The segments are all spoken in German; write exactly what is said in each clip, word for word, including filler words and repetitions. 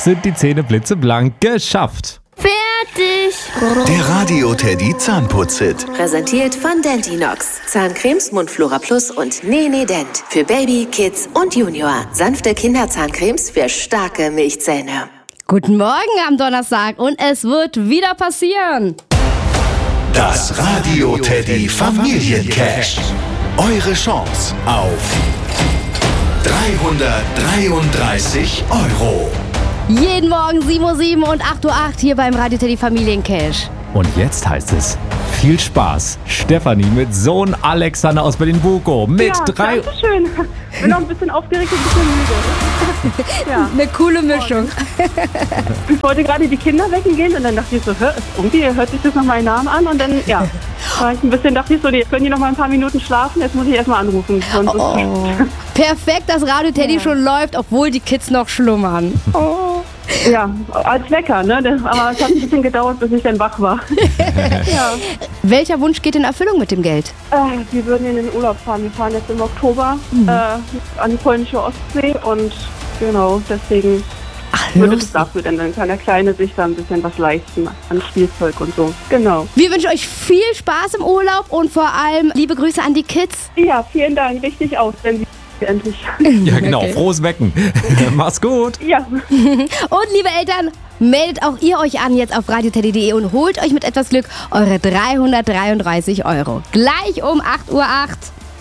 sind die Zähne blitzeblank. Geschafft. Fertig. Der Radio Teddy Zahnputz-Hit. Präsentiert von Dentinox. Zahncremes Mundflora Plus und Nene Dent. Für Baby, Kids und Junior. Sanfte Kinderzahncremes für starke Milchzähne. Guten Morgen am Donnerstag und es wird wieder passieren. Das Radio Teddy Familiencash. Eure Chance auf dreihundertdreiunddreißig Euro. Jeden Morgen sieben Uhr sieben und acht Uhr acht hier beim Radio Teddy Familiencash. Und jetzt heißt es, viel Spaß. Stefanie mit Sohn Alexander aus Berlin-Bukow mit ja, drei... das ist schön. Ich bin noch ein bisschen aufgeregt und ein bisschen müde. Ja. Eine coole Mischung. Ich wollte gerade die Kinder wecken gehen und dann dachte ich so, hör, irgendwie hört sich das noch meinen Namen an und dann, ja, war ich ein bisschen, dachte ich so, jetzt können die noch mal ein paar Minuten schlafen, jetzt muss ich erstmal anrufen. Sonst Oh. Perfekt, dass Radio Teddy Ja. schon läuft, obwohl die Kids noch schlummern. Oh. Ja, als Wecker, ne? Das, aber es hat ein bisschen gedauert, bis ich dann wach war. Ja. Welcher Wunsch geht in Erfüllung mit dem Geld? Äh, wir würden in den Urlaub fahren. Wir fahren jetzt im Oktober Mhm. äh, an die polnische Ostsee und genau, deswegen Ach, würde los. das dafür dann, dann kann der Kleine sich da ein bisschen was leisten an Spielzeug und so. Genau. Wir wünschen euch viel Spaß im Urlaub und vor allem liebe Grüße an die Kids. Ja, vielen Dank. Richtig aus, wenn Sie endlich. Ja genau, Okay. frohes Wecken. Mach's gut. Ja. Und liebe Eltern, meldet auch ihr euch an jetzt auf radio teddy punkt de und holt euch mit etwas Glück eure dreihundertdreiunddreißig Euro. Gleich um acht Uhr acht.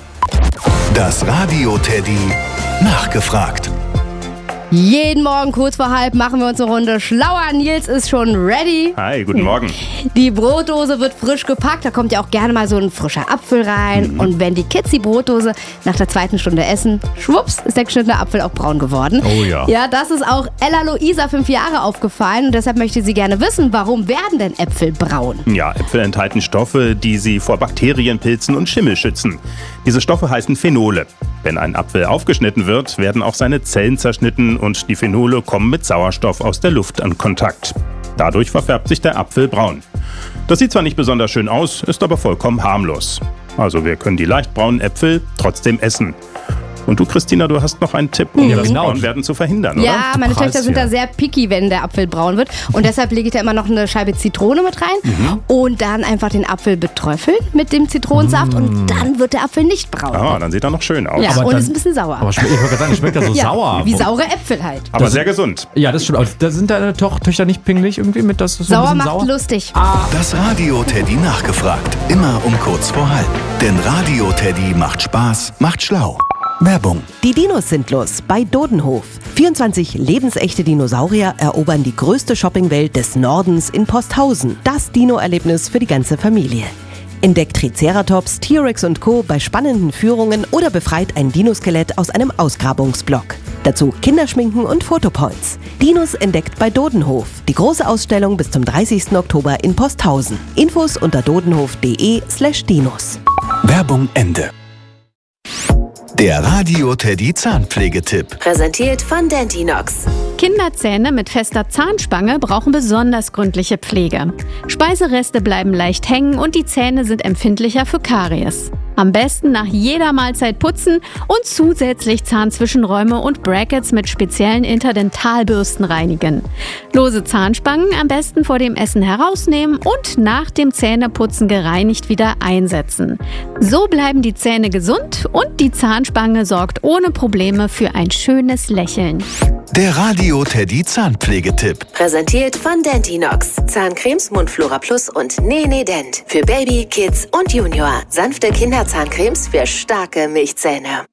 Das Radio Teddy nachgefragt. Jeden Morgen kurz vor halb machen wir uns eine Runde schlauer. Nils ist schon ready. Hi, guten Morgen. Die Brotdose wird frisch gepackt. Da kommt ja auch gerne mal so ein frischer Apfel rein. Mhm. Und wenn die Kids die Brotdose nach der zweiten Stunde essen, schwupps, ist der geschnittene Apfel auch braun geworden. Oh ja. Ja, das ist auch Ella Luisa, fünf Jahre, aufgefallen. Und deshalb möchte sie gerne wissen, warum werden denn Äpfel braun? Ja, Äpfel enthalten Stoffe, die sie vor Bakterien, Pilzen und Schimmel schützen. Diese Stoffe heißen Phenole. Wenn ein Apfel aufgeschnitten wird, werden auch seine Zellen zerschnitten und die Phenole kommen mit Sauerstoff aus der Luft in Kontakt. Dadurch verfärbt sich der Apfel braun. Das sieht zwar nicht besonders schön aus, ist aber vollkommen harmlos. Also wir können die leicht braunen Äpfel trotzdem essen. Und du, Christina, du hast noch einen Tipp, um Ja, das genau. Braunwerden zu verhindern, oder? Ja, meine Preis, Töchter sind ja. da sehr picky, wenn der Apfel braun wird. Und deshalb lege ich da immer noch eine Scheibe Zitrone mit rein Mhm. und dann einfach den Apfel beträufeln mit dem Zitronensaft und dann wird der Apfel nicht braun. Ah, dann sieht er noch schön aus. ja, aber und dann- ist ein bisschen sauer. Aber schme- ich wollte gerade sagen, schmeckt ja so ja, sauer. wie saure Äpfel halt. Aber Das- sehr gesund. Ja, das stimmt. Aber da sind deine Toch- Töchter nicht pingelig irgendwie mit, dass das so Sauer ein bisschen macht sauer? lustig. Das Radio Teddy nachgefragt. Immer um kurz vor halb. Denn Radio Teddy macht Spaß, macht schlau. Werbung. Die Dinos sind los bei Dodenhof. vierundzwanzig lebensechte Dinosaurier erobern die größte Shoppingwelt des Nordens in Posthausen. Das Dino-Erlebnis für die ganze Familie. Entdeckt Triceratops, T-Rex und Co. bei spannenden Führungen oder befreit ein Dinoskelett aus einem Ausgrabungsblock. Dazu Kinderschminken und Fotopoints. Dinos entdeckt bei Dodenhof. Die große Ausstellung bis zum dreißigsten Oktober in Posthausen. Infos unter dodenhof punkt de slash dinos. Werbung Ende. Der Radio Teddy Zahnpflegetipp. Präsentiert von Dentinox. Kinderzähne mit fester Zahnspange brauchen besonders gründliche Pflege. Speisereste bleiben leicht hängen und die Zähne sind empfindlicher für Karies. Am besten nach jeder Mahlzeit putzen und zusätzlich Zahnzwischenräume und Brackets mit speziellen Interdentalbürsten reinigen. Lose Zahnspangen am besten vor dem Essen herausnehmen und nach dem Zähneputzen gereinigt wieder einsetzen. So bleiben die Zähne gesund und die Zahnspange sorgt ohne Probleme für ein schönes Lächeln. Der Radio Teddy Zahnpflegetipp. Präsentiert von Dentinox. Zahncremes Mundflora Plus und Nene Dent. Für Baby, Kids und Junior. Sanfte Kinderzahncremes für starke Milchzähne.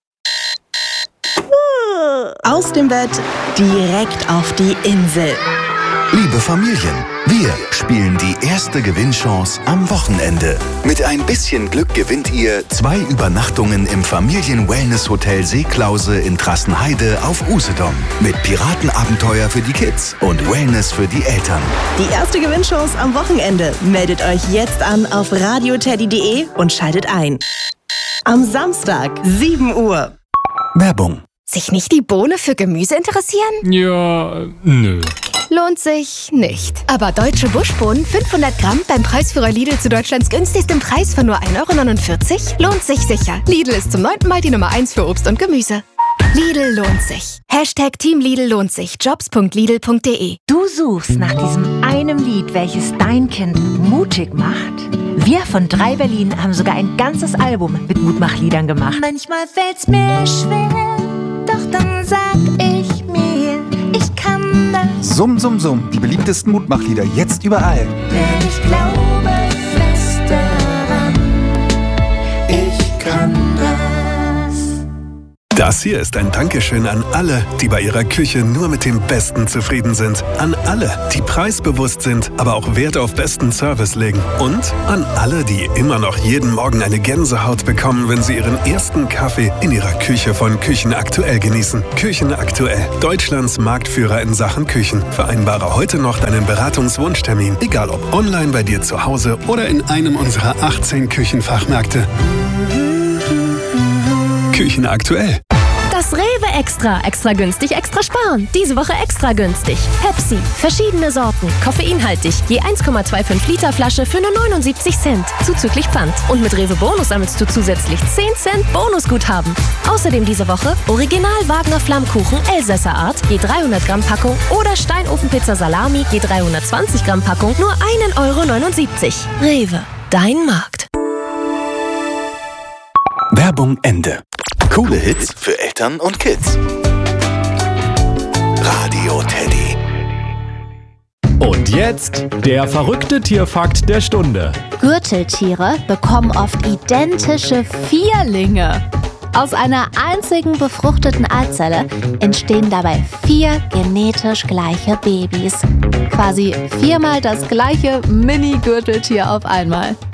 Aus dem Bett direkt auf die Insel. Liebe Familien, wir spielen die erste Gewinnchance am Wochenende. Mit ein bisschen Glück gewinnt ihr zwei Übernachtungen im Familien-Wellness-Hotel Seeklause in Trassenheide auf Usedom. Mit Piratenabenteuer für die Kids und Wellness für die Eltern. Die erste Gewinnchance am Wochenende. Meldet euch jetzt an auf radio teddy punkt de und schaltet ein. Am Samstag, sieben Uhr. Werbung. Sich nicht die Bohne für Gemüse interessieren? Ja, nö. Lohnt sich nicht. Aber deutsche Buschbohnen fünfhundert Gramm beim Preisführer Lidl zu Deutschlands günstigsten Preis von nur ein Euro neunundvierzig lohnt sich sicher. Lidl ist zum neunten Mal die Nummer eins für Obst und Gemüse. Lidl lohnt sich. Hashtag Team Lidl lohnt sich. Jobs punkt lidl punkt de. Du suchst nach diesem einem Lied, welches dein Kind mutig macht? Wir von drei Berlin haben sogar ein ganzes Album mit Mutmachliedern gemacht. Manchmal fällt's mir schwer, doch dann sag ich mir, ich kann das. Summ, summ, summ, die beliebtesten Mutmachlieder jetzt überall. Denn ich glaube fest daran, ich kann das. Das hier ist ein Dankeschön an alle, die bei ihrer Küche nur mit dem Besten zufrieden sind. An alle, die preisbewusst sind, aber auch Wert auf besten Service legen. Und an alle, die immer noch jeden Morgen eine Gänsehaut bekommen, wenn sie ihren ersten Kaffee in ihrer Küche von Küchen Aktuell genießen. Küchen Aktuell, Deutschlands Marktführer in Sachen Küchen. Vereinbare heute noch deinen Beratungswunschtermin, egal ob online bei dir zu Hause oder in einem unserer achtzehn Küchenfachmärkte. Küchen Aktuell. Das Rewe Extra. Extra günstig, extra sparen. Diese Woche extra günstig. Pepsi. Verschiedene Sorten. Koffeinhaltig. Je eins Komma fünfundzwanzig Liter Flasche für nur neunundsiebzig Cent. Zuzüglich Pfand. Und mit Rewe Bonus sammelst du zusätzlich zehn Cent Bonusguthaben. Außerdem diese Woche Original Wagner Flammkuchen Elsässer Art. Je dreihundert Gramm Packung. Oder Steinofenpizza Salami. Je dreihundertzwanzig Gramm Packung. Nur ein Euro neunundsiebzig. Rewe. Dein Markt. Werbung Ende. Coole Hits für Eltern und Kids. Radio Teddy. Und jetzt der verrückte Tierfakt der Stunde. Gürteltiere bekommen oft identische Vierlinge. Aus einer einzigen befruchteten Eizelle entstehen dabei vier genetisch gleiche Babys. Quasi viermal das gleiche Mini-Gürteltier auf einmal.